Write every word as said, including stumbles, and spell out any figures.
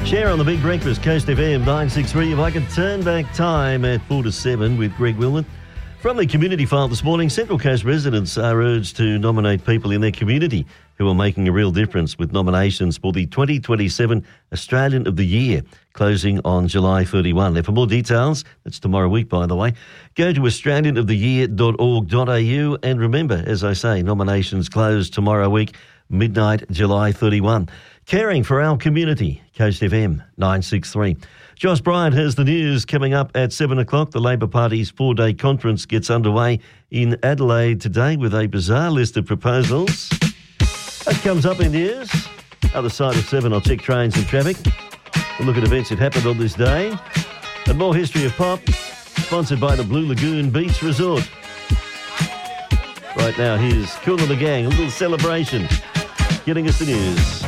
Share on the Big Breakfast, Coast F M nine six three. If I could turn back time at four to seven with Greg Wilman. From the community file this morning, Central Coast residents are urged to nominate people in their community who are making a real difference with nominations for the twenty twenty-seven Australian of the Year, closing on July thirty-first. Now, for more details, that's tomorrow week, by the way, go to australian of the year dot org dot a u. And remember, as I say, nominations close tomorrow week, midnight, July thirty-first. Caring for our community, Coast F M nine six three. Josh Bryant has the news coming up at seven o'clock. The Labor Party's four-day conference gets underway in Adelaide today with a bizarre list of proposals. That comes up in news. Other side of seven, I'll check trains and traffic. We'll look at events that happened on this day. And more history of pop, sponsored by the Blue Lagoon Beach Resort. Right now, here's Kool and the Gang, a little celebration, getting us the news.